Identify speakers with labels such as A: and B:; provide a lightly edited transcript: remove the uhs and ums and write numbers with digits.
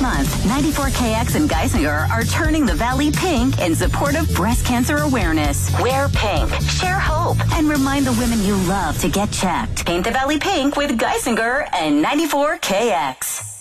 A: month, 94KX and Geisinger are turning the Valley pink in support of breast cancer awareness. Wear pink, share hope, and remind the women you love to get checked. Paint the Valley pink with Geisinger and 94KX.